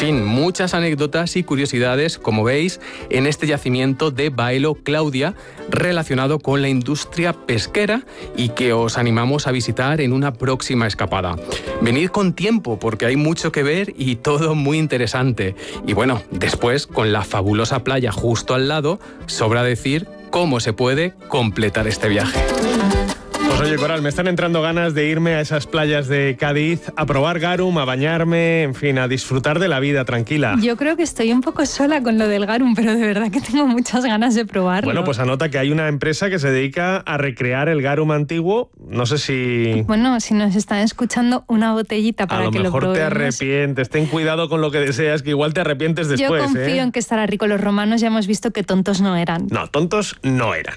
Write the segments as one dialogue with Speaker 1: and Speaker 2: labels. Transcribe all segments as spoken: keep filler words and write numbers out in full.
Speaker 1: fin, muchas anécdotas y curiosidades, como veis, en este yacimiento de Baelo Claudia, relacionado con la industria pesquera y que os animamos a visitar en una próxima escapada. Venid con tiempo porque hay mucho que ver y todo muy interesante. Y bueno, después, con la fabulosa playa justo al lado, sobra decir cómo se puede completar este viaje.
Speaker 2: Pues oye, Coral, me están entrando ganas de irme a esas playas de Cádiz, a probar garum, a bañarme, en fin, a disfrutar de la vida tranquila.
Speaker 3: Yo creo que estoy un poco sola con lo del garum, pero de verdad que tengo muchas ganas de probarlo.
Speaker 2: Bueno, pues anota que hay una empresa que se dedica a recrear el garum antiguo. No sé si...
Speaker 3: Bueno, si nos están escuchando, una botellita para que lo probemos.
Speaker 2: A lo mejor te arrepientes. Ten cuidado con lo que deseas, que igual te arrepientes después.
Speaker 3: Yo confío
Speaker 2: ¿eh?
Speaker 3: en que estará rico. Los romanos ya hemos visto que tontos no eran.
Speaker 2: No, tontos no eran.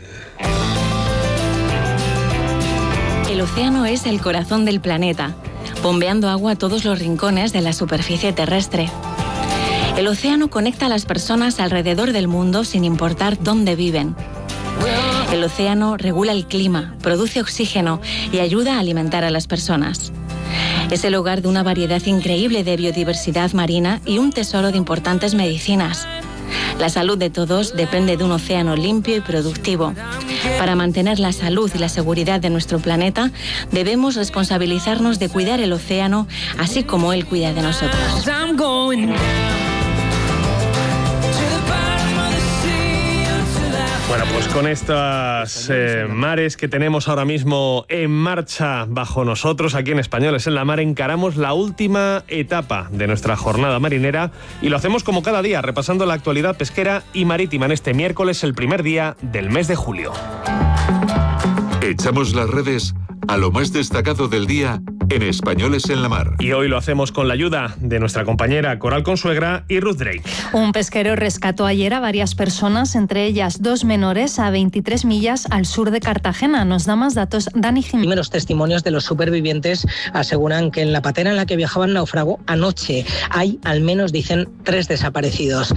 Speaker 4: El océano es el corazón del planeta, bombeando agua a todos los rincones de la superficie terrestre. El océano conecta a las personas alrededor del mundo sin importar dónde viven. El océano regula el clima, produce oxígeno y ayuda a alimentar a las personas. Es el hogar de una variedad increíble de biodiversidad marina y un tesoro de importantes medicinas. La salud de todos depende de un océano limpio y productivo. Para mantener la salud y la seguridad de nuestro planeta, debemos responsabilizarnos de cuidar el océano, así como él cuida de nosotros.
Speaker 2: Bueno, pues con estos eh, mares que tenemos ahora mismo en marcha bajo nosotros, aquí en Españoles en la Mar, encaramos la última etapa de nuestra jornada marinera y lo hacemos como cada día, repasando la actualidad pesquera y marítima en este miércoles, el primer día del mes de julio.
Speaker 5: Echamos las redes a lo más destacado del día en Españoles en la Mar.
Speaker 2: Y hoy lo hacemos con la ayuda de nuestra compañera Coral Consuegra y Ruth Drake.
Speaker 3: Un pesquero rescató ayer a varias personas, entre ellas dos menores, a veintitrés millas al sur de Cartagena. Nos da más datos Dani Jiménez.
Speaker 6: Primeros testimonios de los supervivientes aseguran que en la patera en la que viajaban naufragó anoche. Hay, al menos dicen, tres desaparecidos.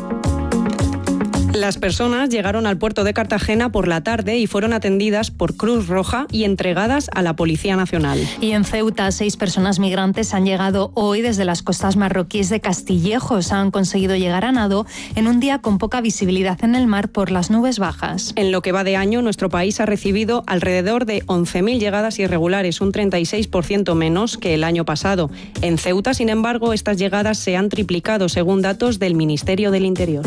Speaker 7: Las personas llegaron al puerto de Cartagena por la tarde y fueron atendidas por Cruz Roja y entregadas a la Policía Nacional.
Speaker 3: Y en Ceuta, seis personas migrantes han llegado hoy desde las costas marroquíes de Castillejos. Han conseguido llegar a nado en un día con poca visibilidad en el mar por las nubes bajas.
Speaker 7: En lo que va de año, nuestro país ha recibido alrededor de once mil llegadas irregulares, un treinta y seis por ciento menos que el año pasado. En Ceuta, sin embargo, estas llegadas se han triplicado, según datos del Ministerio del Interior.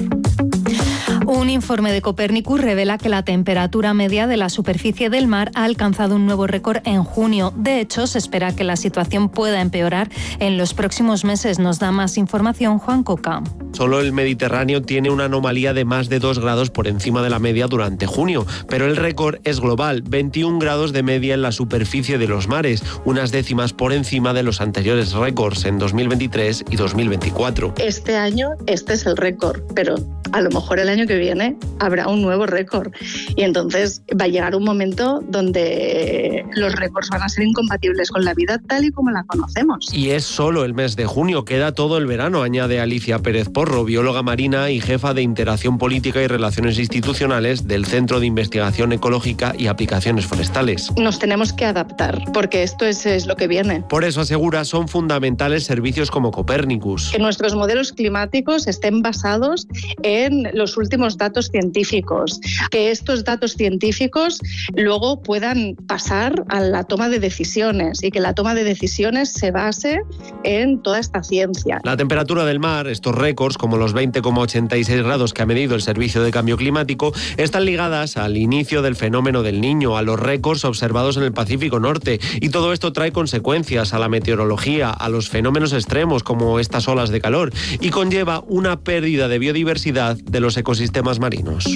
Speaker 3: Un informe de Copernicus revela que la temperatura media de la superficie del mar ha alcanzado un nuevo récord en junio. De hecho, se espera que la situación pueda empeorar en los próximos meses. Nos da más información Juan Coca.
Speaker 8: Solo el Mediterráneo tiene una anomalía de más de dos grados por encima de la media durante junio, pero el récord es global, veintiún grados de media en la superficie de los mares, unas décimas por encima de los anteriores récords en dos mil veintitrés y dos mil veinticuatro.
Speaker 9: Este año este es el récord, pero a lo mejor el año que viene habrá un nuevo récord y entonces va a llegar un momento donde los récords van a ser incompatibles con la vida tal y como la conocemos.
Speaker 8: Y es solo el mes de junio, queda todo el verano, añade Alicia Pérez Porro, bióloga marina y jefa de Interacción Política y Relaciones Institucionales del Centro de Investigación Ecológica y Aplicaciones Forestales.
Speaker 9: Nos tenemos que adaptar porque esto es, es lo que viene.
Speaker 8: Por eso asegura son fundamentales servicios como Copernicus.
Speaker 9: Que nuestros modelos climáticos estén basados en los últimos datos científicos, que estos datos científicos luego puedan pasar a la toma de decisiones y que la toma de decisiones se base en toda esta ciencia.
Speaker 8: La temperatura del mar, estos récords, como los veinte coma ochenta y seis grados que ha medido el Servicio de Cambio Climático, están ligadas al inicio del fenómeno del Niño, a los récords observados en el Pacífico Norte, y todo esto trae consecuencias a la meteorología, a los fenómenos extremos como estas olas de calor, y conlleva una pérdida de biodiversidad de los ecosistemas marinos.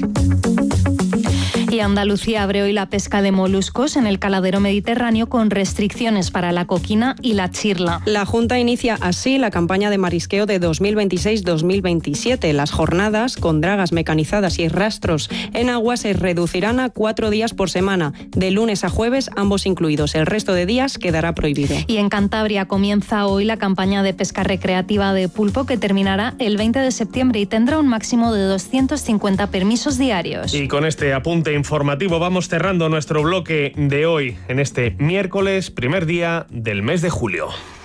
Speaker 3: Y Andalucía abre hoy la pesca de moluscos en el caladero mediterráneo con restricciones para la coquina y la chirla.
Speaker 7: La Junta inicia así la campaña de marisqueo de dos mil veintiséis dos mil veintisiete. Las jornadas con dragas mecanizadas y rastros en agua se reducirán a cuatro días por semana, de lunes a jueves, ambos incluidos. El resto de días quedará prohibido.
Speaker 3: Y en Cantabria comienza hoy la campaña de pesca recreativa de pulpo que terminará el veinte de septiembre y tendrá un máximo de doscientos cincuenta permisos diarios.
Speaker 2: Y con este apunte informativo vamos cerrando nuestro bloque de hoy en este miércoles, primer día del mes de julio.